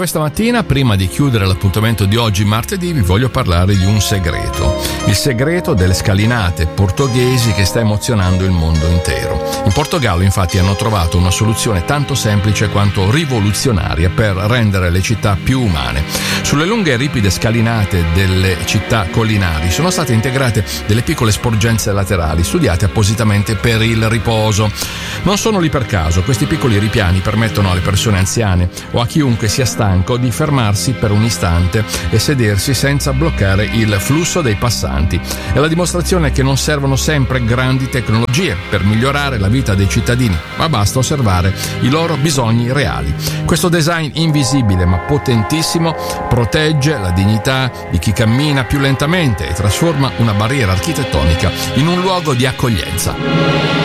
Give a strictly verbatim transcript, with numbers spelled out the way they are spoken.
questa mattina, prima di chiudere l'appuntamento di oggi, martedì, vi voglio parlare di un segreto. Il segreto delle scalinate portoghesi che sta emozionando il mondo intero. In Portogallo, infatti, hanno trovato una soluzione tanto semplice quanto rivoluzionaria per rendere le città più umane. Sulle lunghe e ripide scalinate delle città collinari sono state integrate delle piccole sporgenze laterali, studiate appositamente per il riposo. Non sono lì per caso, questi piccoli ripiani permettono alle persone anziane o a chiunque sia stanco di fermarsi per un istante e sedersi senza bloccare il flusso dei passanti. È la dimostrazione che non servono sempre grandi tecnologie per migliorare la vita dei cittadini, ma basta osservare i loro bisogni reali. Questo design invisibile ma potentissimo protegge la dignità di chi cammina più lentamente e trasforma una barriera architettonica in un luogo di accoglienza.